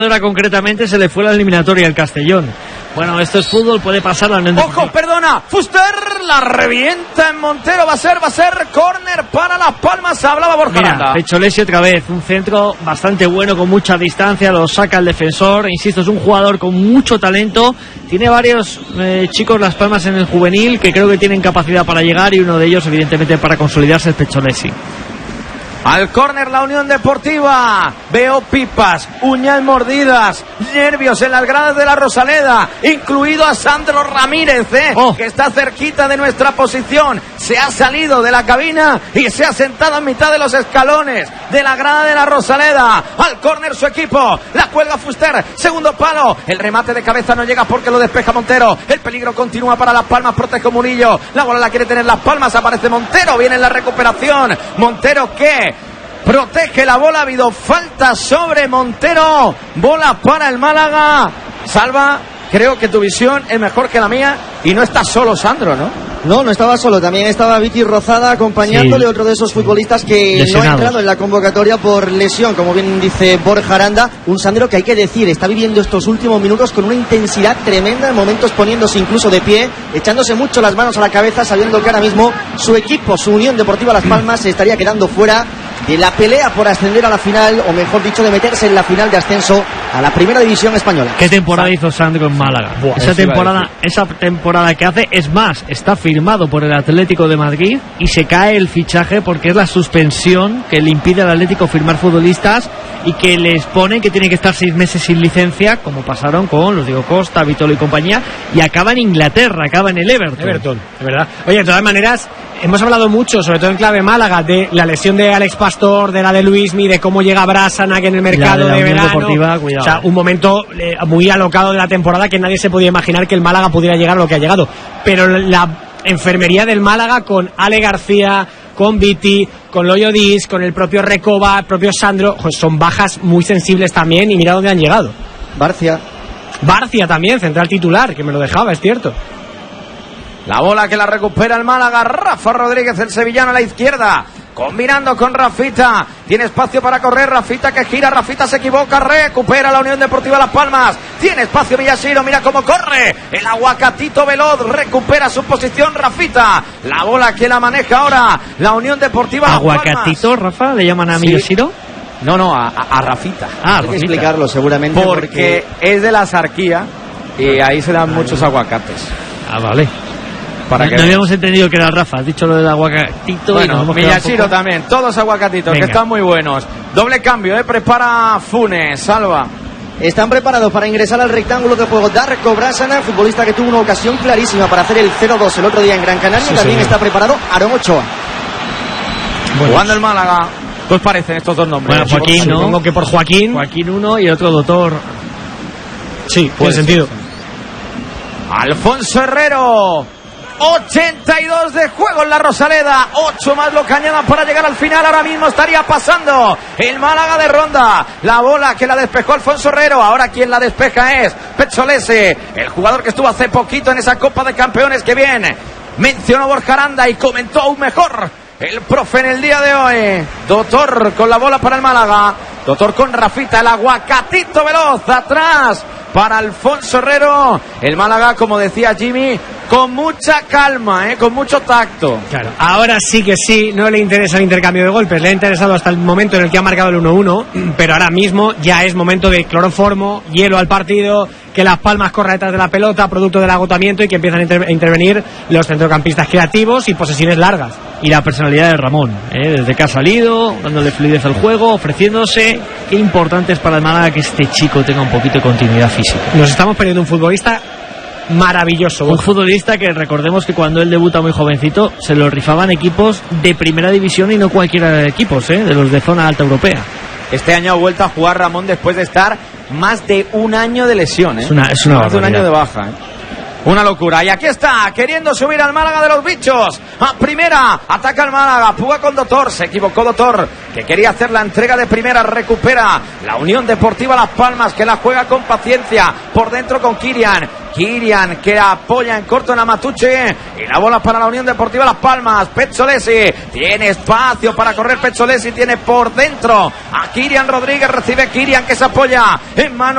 Ahora concretamente se le fue la eliminatoria al Castellón. Bueno, esto es fútbol, puede pasar la ¡Ojo, perdona! Fuster la revienta en Montero, va a ser córner para Las Palmas, hablaba Borja Aranda. Mira, Pecholesi otra vez, un centro bastante bueno, con mucha distancia, lo saca el defensor, insisto, es un jugador con mucho talento, tiene varios chicos Las Palmas en el juvenil que creo que tienen capacidad para llegar y uno de ellos evidentemente para consolidarse es Pecholesi. Al córner la Unión Deportiva. Veo pipas, uñas mordidas, nervios en las gradas de la Rosaleda, incluido a Sandro Ramírez, que está cerquita de nuestra posición. Se ha salido de la cabina y se ha sentado en mitad de los escalones de la grada de la Rosaleda. Al córner su equipo, la cuelga Fuster, segundo palo, el remate de cabeza no llega porque lo despeja Montero. El peligro continúa para Las Palmas, protege Murillo, la bola la quiere tener Las Palmas, aparece Montero, viene en la recuperación. Montero que protege la bola, ha habido falta sobre Montero, bola para el Málaga. Salva, creo que tu visión es mejor que la mía y no está solo Sandro, ¿no? No estaba solo, también estaba Viti Rozada acompañándole, otro de esos futbolistas que lesionados. No ha entrado en la convocatoria por lesión, como bien dice Borja Aranda. Un Sandro que hay que decir, está viviendo estos últimos minutos con una intensidad tremenda, en momentos poniéndose incluso de pie, echándose mucho las manos a la cabeza, sabiendo que ahora mismo su equipo, su Unión Deportiva Las Palmas, se estaría quedando fuera de la pelea por ascender a la final, o mejor dicho, de meterse en la final de ascenso a la primera división española. ¿Qué temporada hizo Sandro en Málaga? Esa temporada que hace, es más, está firmado por el Atlético de Madrid y se cae el fichaje porque es la suspensión que le impide al Atlético firmar futbolistas y que les pone que tiene que estar 6 meses sin licencia, como pasaron con los Diego Costa, Vitolo y compañía, y acaba en Inglaterra, acaba en el Everton, de verdad. Oye, de todas maneras, hemos hablado mucho, sobre todo en clave Málaga, de la lesión de Alex Pastor, de la de Luismi, de cómo llega Brasanac en el mercado de verano. Deportiva, cuidado. O sea, un momento muy alocado de la temporada que nadie se podía imaginar que el Málaga pudiera llegar a lo que ha llegado. Pero la enfermería del Málaga con Ale García, con Viti, con Loyo Dis, con el propio Recoba, el propio Sandro, pues son bajas muy sensibles también y mira dónde han llegado. Barcia también, central titular, que me lo dejaba, es cierto. La bola que la recupera el Málaga, Rafa Rodríguez, el sevillano a la izquierda, combinando con Rafita, tiene espacio para correr, Rafita que gira, Rafita se equivoca, recupera la Unión Deportiva Las Palmas, tiene espacio Villashiro, mira cómo corre, el aguacatito veloz, recupera su posición Rafita, la bola que la maneja ahora la Unión Deportiva Las Palmas. ¿Aguacatito, Rafa? ¿Le llaman a Villashiro? No, a Rafita. Hay que explicarlo seguramente porque es de la Sarquía y ahí se dan muchos aguacates. Vale. No habíamos entendido que era Rafa, has dicho lo del aguacatito. Bueno, Miyashiro también, todos aguacatitos. Venga. Que están muy buenos. Doble cambio, prepara Funes, Salva. Están preparados para ingresar al rectángulo de juego Darko Brasanac, futbolista que tuvo una ocasión clarísima para hacer el 0-2 el otro día en Gran Canaria. Sí, también está preparado Aarón Ochoa. Bueno, jugando el Málaga. ¿Qué os parecen estos dos nombres? Bueno, Joaquín, ¿no? Supongo que por Joaquín uno y otro Doctor. Sí, tiene sentido. Alfonso Herrero. 82 de juego en la Rosaleda, 8 más lo que añadan para llegar al final. Ahora mismo estaría pasando el Málaga de ronda. La bola que la despejó Alfonso Herrero, ahora quien la despeja es Pecholesi, el jugador que estuvo hace poquito en esa Copa de Campeones que viene. Mencionó Borja Aranda y comentó aún mejor el profe en el día de hoy. Doctor con la bola para el Málaga, Doctor con Rafita, el aguacatito veloz atrás para Alfonso Herrero. El Málaga, como decía Jimmy, con mucha calma, con mucho tacto. Claro, ahora sí que sí, no le interesa el intercambio de golpes, le ha interesado hasta el momento en el que ha marcado el 1-1, pero ahora mismo ya es momento de cloroformo, hielo al partido, que Las Palmas corra detrás de la pelota, producto del agotamiento, y que empiezan a intervenir los centrocampistas creativos y posesiones largas. Y la personalidad de Ramón, desde que ha salido, dándole fluidez al juego, ofreciéndose. Qué importante es para el Málaga que este chico tenga un poquito de continuidad física. Nos estamos perdiendo un futbolista maravilloso. Un futbolista que recordemos que cuando él debuta muy jovencito se lo rifaban equipos de primera división y no cualquiera de equipos, de los de zona alta europea. Este año ha vuelto a jugar Ramón después de estar más de un año de lesión. Es una más de un año de baja. Una locura. Y aquí está, queriendo subir al Málaga de los bichos. A primera, ataca el Málaga, puga con Doctor. Se equivocó Doctor, que quería hacer la entrega de primera. Recupera la Unión Deportiva Las Palmas, que la juega con paciencia. Por dentro con Kirian, que apoya en corto en Amatuche. Y la bola para la Unión Deportiva Las Palmas. Pecholesi, tiene espacio para correr Pecholesi. Tiene por dentro a Kirian Rodríguez. Recibe Kirian, que se apoya en mano